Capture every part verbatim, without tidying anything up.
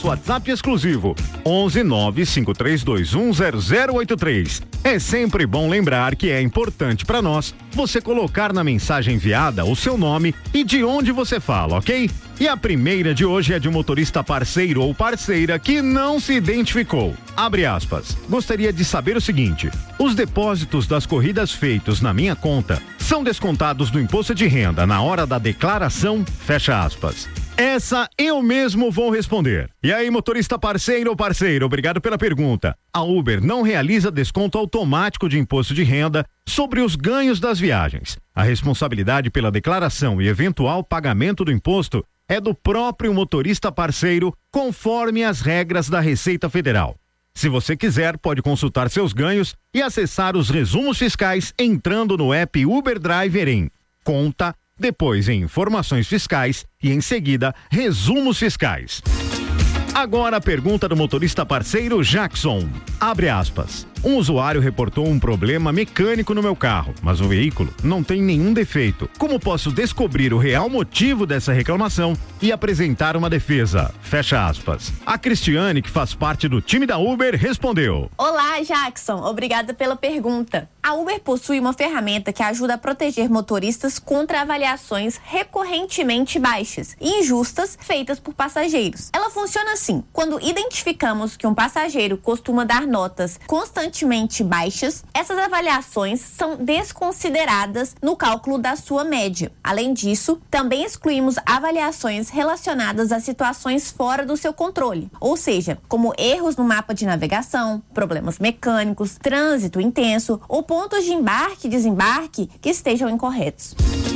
WhatsApp exclusivo onze nove cinco três dois um zero zero oito três. É sempre bom lembrar que é importante para nós você colocar na mensagem enviada o seu nome e de onde você fala, ok? E a primeira de hoje é de um motorista parceiro ou parceira que não se identificou. Abre aspas. Gostaria de saber o seguinte: os depósitos das corridas feitos na minha conta são descontados do imposto de renda na hora da declaração? Fecha aspas. Essa eu mesmo vou responder. E aí, motorista parceiro ou parceira, obrigado pela pergunta. A Uber não realiza desconto automático de imposto de renda sobre os ganhos das viagens. A responsabilidade pela declaração e eventual pagamento do imposto é do próprio motorista parceiro, conforme as regras da Receita Federal. Se você quiser, pode consultar seus ganhos e acessar os resumos fiscais entrando no app Uber Driver em Conta, depois em Informações Fiscais e em seguida Resumos Fiscais. Agora a pergunta do motorista parceiro Jackson. Abre aspas. Um usuário reportou um problema mecânico no meu carro, mas o veículo não tem nenhum defeito. Como posso descobrir o real motivo dessa reclamação e apresentar uma defesa? Fecha aspas. A Cristiane, que faz parte do time da Uber, respondeu. Olá, Jackson. Obrigada pela pergunta. A Uber possui uma ferramenta que ajuda a proteger motoristas contra avaliações recorrentemente baixas e injustas feitas por passageiros. Ela funciona assim: quando identificamos que um passageiro costuma dar notas constantemente baixas, essas avaliações são desconsideradas no cálculo da sua média. Além disso, também excluímos avaliações relacionadas a situações fora do seu controle, ou seja, como erros no mapa de navegação, problemas mecânicos, trânsito intenso ou pontos de embarque e desembarque que estejam incorretos.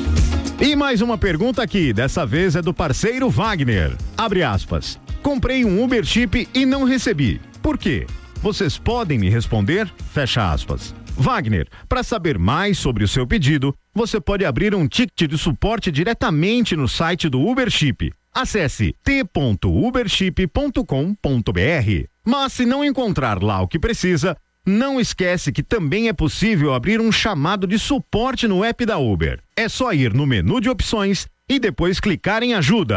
E mais uma pergunta aqui, dessa vez é do parceiro Wagner. Abre aspas. Comprei um Uber Chip e não recebi. Por quê? Vocês podem me responder? Fecha aspas. Wagner, para saber mais sobre o seu pedido, você pode abrir um ticket de suporte diretamente no site do Uber Chip. Acesse t ponto uberchip ponto com ponto b r. Mas se não encontrar lá o que precisa, não esquece que também é possível abrir um chamado de suporte no app da Uber. É só ir no menu de opções e depois clicar em ajuda.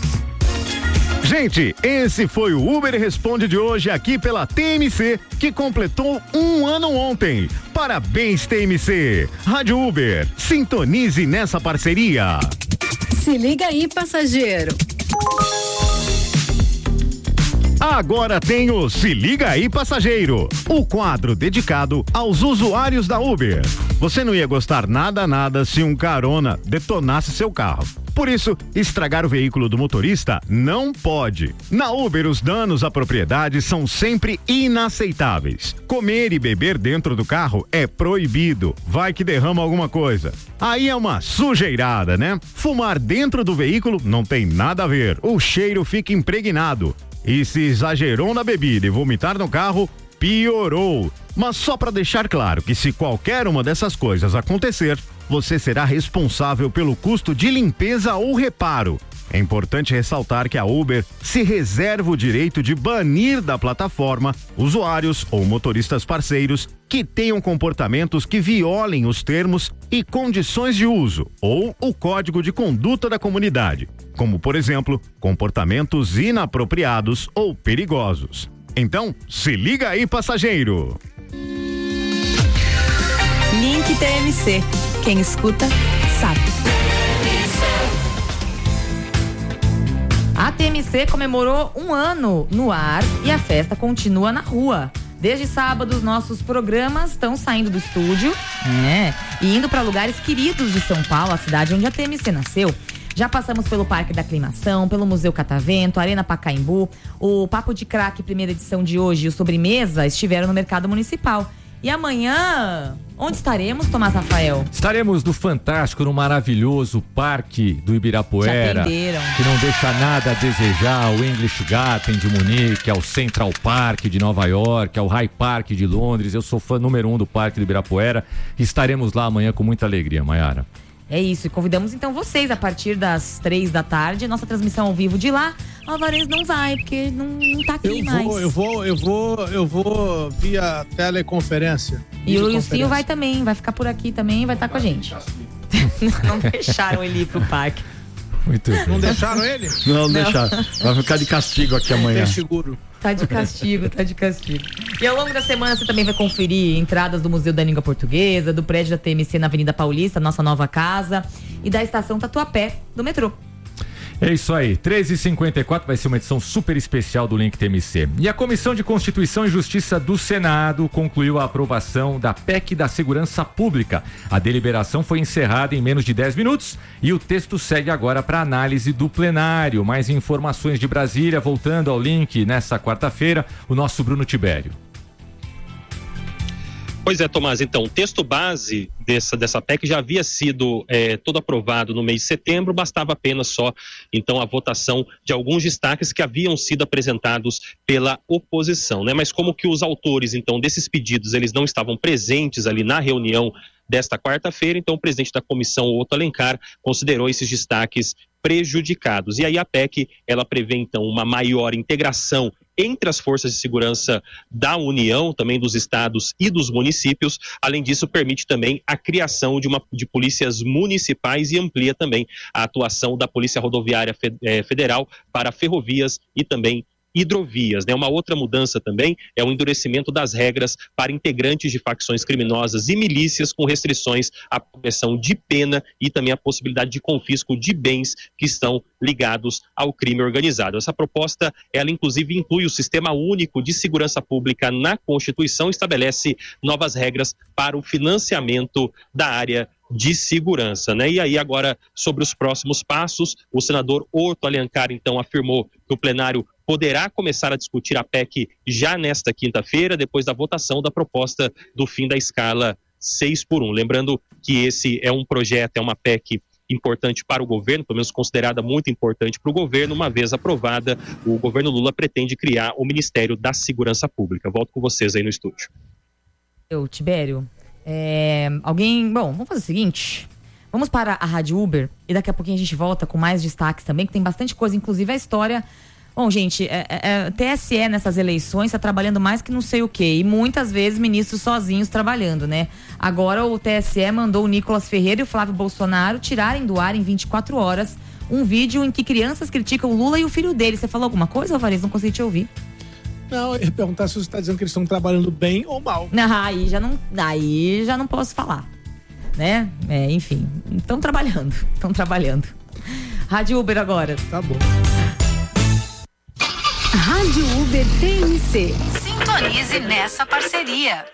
Gente, esse foi o Uber Responde de hoje aqui pela T M C, que completou um ano ontem. Parabéns, T M C. Rádio Uber, sintonize nessa parceria. Se liga aí, passageiro. Agora tem o Se Liga Aí, Passageiro, o quadro dedicado aos usuários da Uber. Você não ia gostar nada, nada se um carona detonasse seu carro. Por isso, estragar o veículo do motorista não pode. Na Uber, os danos à propriedade são sempre inaceitáveis. Comer e beber dentro do carro é proibido. Vai que derrama alguma coisa. Aí é uma sujeirada, né? Fumar dentro do veículo não tem nada a ver. O cheiro fica impregnado. E se exagerou na bebida e vomitar no carro, piorou. Mas só para deixar claro que se qualquer uma dessas coisas acontecer, você será responsável pelo custo de limpeza ou reparo. É importante ressaltar que a Uber se reserva o direito de banir da plataforma usuários ou motoristas parceiros que tenham comportamentos que violem os termos e condições de uso ou o código de conduta da comunidade, como, por exemplo, comportamentos inapropriados ou perigosos. Então, se liga aí, passageiro! Link T M C. Quem escuta, sabe. A T M C comemorou um ano no ar e a festa continua na rua. Desde sábado, os nossos programas estão saindo do estúdio, é, e indo para lugares queridos de São Paulo, a cidade onde a T M C nasceu. Já passamos pelo Parque da Aclimação, pelo Museu Catavento, Arena Pacaembu. O Papo de Craque, primeira edição de hoje, e o Sobremesa estiveram no Mercado Municipal. E amanhã, onde estaremos, Tomás Rafael? Estaremos no fantástico, no maravilhoso Parque do Ibirapuera, que não deixa nada a desejar, o English Garden de Munique, ao Central Park de Nova York, ao High Park de Londres. Eu sou fã número um do Parque do Ibirapuera. Estaremos lá amanhã com muita alegria, Maiara. É isso, e convidamos então vocês a partir das três da tarde, nossa transmissão ao vivo de lá. Alvarez não vai, porque não, não tá aqui eu mais. Vou, eu vou, eu vou, eu vou via teleconferência. E o Lucinho vai também, vai ficar por aqui também e vai estar com a gente. Não deixaram ele ir pro parque. Muito bem. Não deixaram ele? Não, não deixaram. Vai ficar de castigo aqui amanhã. Tem seguro. Tá de castigo, tá de castigo. E ao longo da semana você também vai conferir entradas do Museu da Língua Portuguesa, do prédio da T M C na Avenida Paulista, nossa nova casa, e da estação Tatuapé, do metrô. É isso aí, treze e cinquenta e quatro vai ser uma edição super especial do Link T M C. E a Comissão de Constituição e Justiça do Senado concluiu a aprovação da P E C da Segurança Pública. A deliberação foi encerrada em menos de dez minutos e o texto segue agora para análise do plenário. Mais informações de Brasília, voltando ao Link nessa quarta-feira, o nosso Bruno Tibério. Pois é, Tomás, então, o texto base dessa, dessa P E C já havia sido é, todo aprovado no mês de setembro, bastava apenas só, então, a votação de alguns destaques que haviam sido apresentados pela oposição, né? Mas como que os autores, então, desses pedidos, eles não estavam presentes ali na reunião desta quarta-feira, então o presidente da comissão, Otto Alencar, considerou esses destaques prejudicados. E aí a P E C, ela prevê, então, uma maior integração entre as forças de segurança da União, também dos estados e dos municípios. Além disso, permite também a criação de, uma, de polícias municipais e amplia também a atuação da Polícia Rodoviária Federal para ferrovias e também hidrovias, né? Uma outra mudança também é o endurecimento das regras para integrantes de facções criminosas e milícias, com restrições à pressão de pena e também a possibilidade de confisco de bens que estão ligados ao crime organizado. Essa proposta, ela inclusive inclui o Sistema Único de Segurança Pública na Constituição, estabelece novas regras para o financiamento da área de segurança, né? E aí agora, sobre os próximos passos, o senador Otto Alencar, então, afirmou que o plenário poderá começar a discutir a P E C já nesta quinta-feira, depois da votação da proposta do fim da escala seis por um. Lembrando que esse é um projeto, é uma P E C importante para o governo, pelo menos considerada muito importante para o governo. Uma vez aprovada, o governo Lula pretende criar o Ministério da Segurança Pública. Volto com vocês aí no estúdio. Eu, Tibério, é, alguém... Bom, vamos fazer o seguinte... Vamos para a Rádio Uber e daqui a pouquinho a gente volta com mais destaques também, que tem bastante coisa, inclusive a história... Bom, gente, é, é, T S E nessas eleições está trabalhando mais que não sei o quê. E muitas vezes ministros sozinhos trabalhando, né? Agora o T S E mandou o Nicolas Ferreira e o Flávio Bolsonaro tirarem do ar em vinte e quatro horas um vídeo em que crianças criticam o Lula e o filho dele. Você falou alguma coisa, Alvarez? Não consegui te ouvir. Não, eu ia perguntar se você está dizendo que eles estão trabalhando bem ou mal. Ah, aí já não, aí já não posso falar, né? É, enfim, estão trabalhando, estão trabalhando. Rádio Uber agora. Tá bom. Rádio Uber T M C. Sintonize nessa parceria.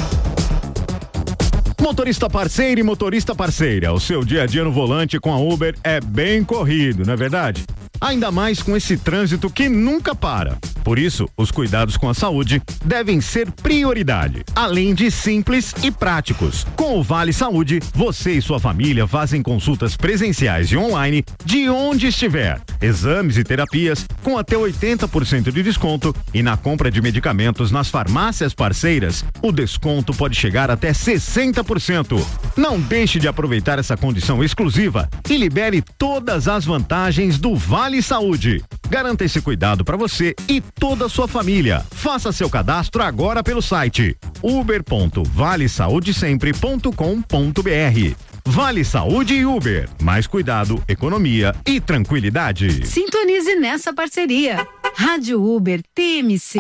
Motorista parceiro e motorista parceira, o seu dia a dia no volante com a Uber é bem corrido, não é verdade? Ainda mais com esse trânsito que nunca para. Por isso, os cuidados com a saúde devem ser prioridade, além de simples e práticos. Com o Vale Saúde, você e sua família fazem consultas presenciais e online de onde estiver. Exames e terapias com até oitenta por cento de desconto e na compra de medicamentos nas farmácias parceiras, o desconto pode chegar até sessenta por cento. Não deixe de aproveitar essa condição exclusiva e libere todas as vantagens do Vale Saúde. Garanta esse cuidado para você e toda a sua família. Faça seu cadastro agora pelo site uber ponto vale saúde sempre ponto com ponto br. Vale Saúde e Uber. Mais cuidado, economia e tranquilidade. Sintonize nessa parceria. Rádio Uber T M C.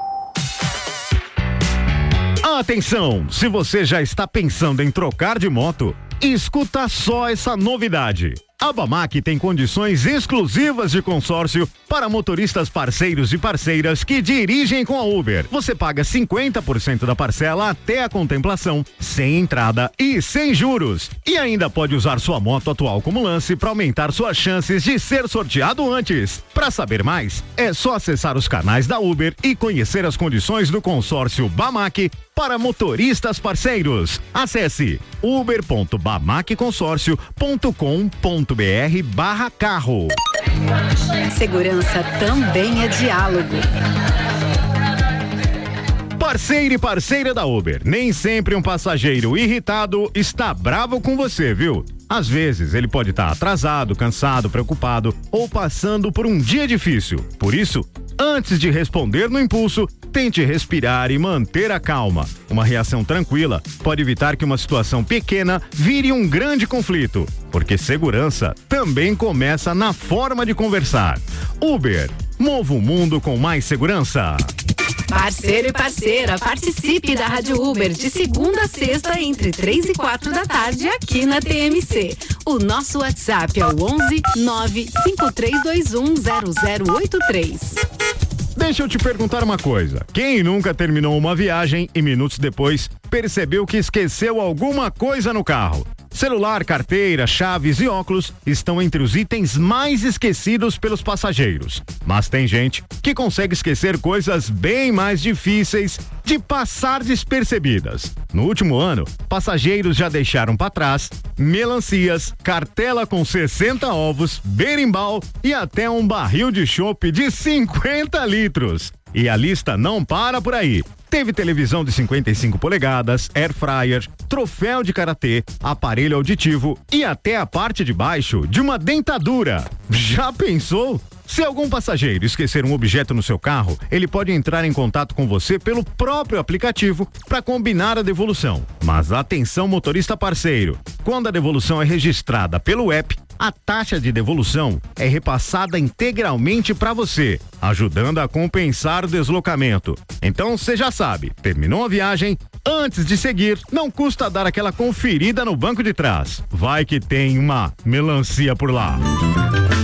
Atenção! Se você já está pensando em trocar de moto, escuta só essa novidade. A Bamac tem condições exclusivas de consórcio para motoristas parceiros e parceiras que dirigem com a Uber. Você paga cinquenta por cento da parcela até a contemplação, sem entrada e sem juros. E ainda pode usar sua moto atual como lance para aumentar suas chances de ser sorteado antes. Para saber mais, é só acessar os canais da Uber e conhecer as condições do consórcio Bamac para motoristas parceiros. Acesse uber ponto bamac consórcio ponto com ponto br barra carro. Segurança também é diálogo. Parceiro e parceira da Uber, nem sempre um passageiro irritado está bravo com você, viu? Às vezes ele pode estar atrasado, cansado, preocupado ou passando por um dia difícil. Por isso, antes de responder no impulso, tente respirar e manter a calma. Uma reação tranquila pode evitar que uma situação pequena vire um grande conflito. porque segurança também começa na forma de conversar. Uber, mova o mundo com mais segurança. Parceiro e parceira, participe da Rádio Uber de segunda a sexta entre três e quatro da tarde aqui na T M C. O nosso WhatsApp é o onze nove cinco três dois um zero zero oito três. Deixa eu te perguntar uma coisa. Quem nunca terminou uma viagem e minutos depois percebeu que esqueceu alguma coisa no carro? Celular, carteira, chaves e óculos estão entre os itens mais esquecidos pelos passageiros. Mas tem gente que consegue esquecer coisas bem mais difíceis de passar despercebidas. No último ano, passageiros já deixaram para trás melancias, cartela com sessenta ovos, berimbau e até um barril de chopp de cinquenta litros. E a lista não para por aí. Teve televisão de cinquenta e cinco polegadas, air fryer, troféu de karatê, aparelho auditivo e até a parte de baixo de uma dentadura. Já pensou? Se algum passageiro esquecer um objeto no seu carro, ele pode entrar em contato com você pelo próprio aplicativo para combinar a devolução. Mas atenção, motorista parceiro, quando a devolução é registrada pelo app, a taxa de devolução é repassada integralmente para você, ajudando a compensar o deslocamento. Então você já sabe, terminou a viagem, antes de seguir, não custa dar aquela conferida no banco de trás. Vai que tem uma melancia por lá.